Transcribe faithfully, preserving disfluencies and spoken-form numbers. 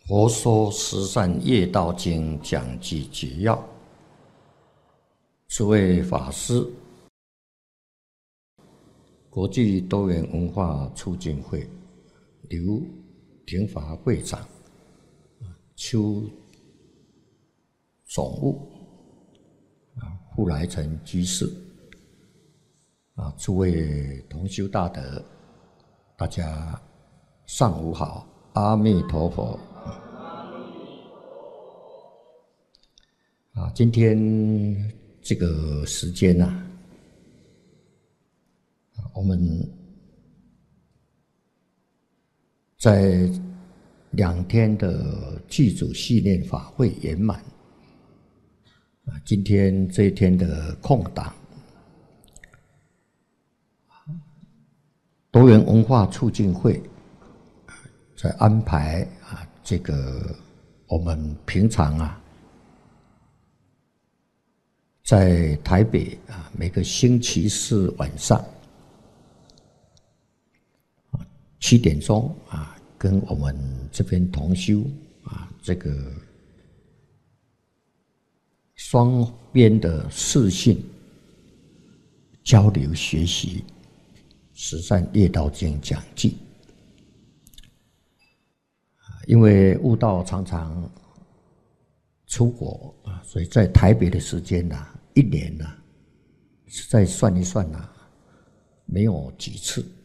佛说十善业道经讲记解要，诸位法师，国际多元文化促进会刘廷华会长、邱总务、傅来成居士，啊，诸位同修大德，大家上午好，阿弥陀佛。啊，今天这个时间呢、啊，我们在两天的祭祖系列法会圆满。啊，今天这一天的空档，多元文化促进会在安排啊，这个我们平常啊。在台北啊，每个星期四晚上啊七点钟啊，跟我们这边同修啊，这个双边的视讯交流学习十善业道经讲记。因为悟道常常出国啊，所以在台北的时间呐、啊，一年呐、啊，再算一算呐、啊，没有几次